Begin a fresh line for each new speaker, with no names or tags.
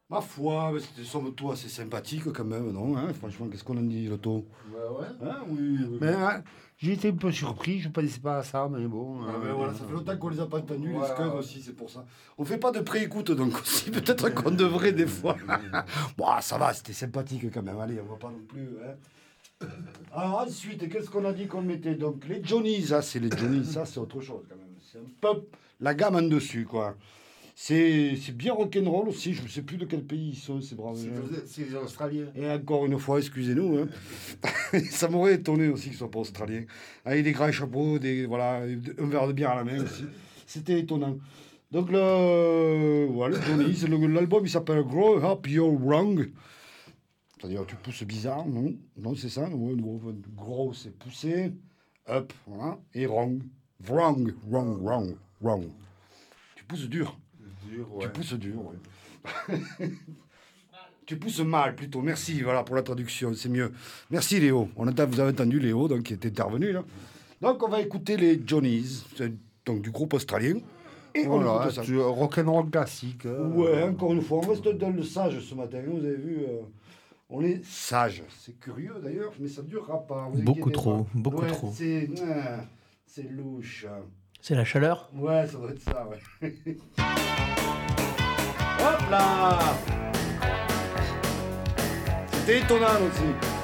Ma foi, mais c'était somme toute assez sympathique quand même, non hein. Franchement, qu'est-ce qu'on en dit, Loto?
Bah ouais.
Hein, oui, oui.
Mais j'ai été un peu surpris, je ne pensais pas à ça, mais bon.
Ah ben voilà, ça fait longtemps qu'on les a pas entendus, les
Voilà.
Scuds aussi, c'est pour ça. On fait pas de pré-écoute donc aussi, peut-être qu'on devrait des fois. Bon, ça va, c'était sympathique quand même, allez, on va pas non plus. Hein. Alors ensuite, qu'est-ce qu'on a dit qu'on mettait? Donc les Johnnies, ça c'est les Johnnies, ça c'est autre chose quand même. C'est un peu la gamme en dessus, quoi. C'est bien rock'n'roll aussi, je ne sais plus de quel pays ils sont, ces braves gens.
C'est les Australiens.
Et encore une fois, excusez-nous, hein. Ça m'aurait étonné aussi qu'ils ne soient pas australiens. Avec des grands chapeaux, voilà, un verre de bière à la main aussi. C'était étonnant. Donc voilà, Johnny's, l'album il s'appelle Grow Up You're Wrong. C'est-à-dire tu pousses bizarre, non? Non, c'est ça. Grow, c'est pousser. Up, voilà. Et wrong. Wrong, wrong, wrong, wrong. Tu pousses dur. Tu pousses dur, ouais. Tu pousses mal, plutôt. Merci, voilà, pour la traduction, c'est mieux. Merci, Léo. Vous avez entendu Léo, donc, qui est intervenu, là. Donc, on va écouter les Johnnies, donc du groupe australien. Et on
Voilà,
écoute ça.
rock'n'roll classique.
Ouais, encore une fois, on reste dans le sage ce matin. Vous avez vu, on est sage. C'est curieux, d'ailleurs, mais ça ne durera pas. Vous
Beaucoup
inquiétez
trop,
pas.
beaucoup
Ouais,
trop.
C'est louche.
C'est la chaleur?
Ouais, ça doit être ça, ouais. Hop là! C'était étonnant aussi.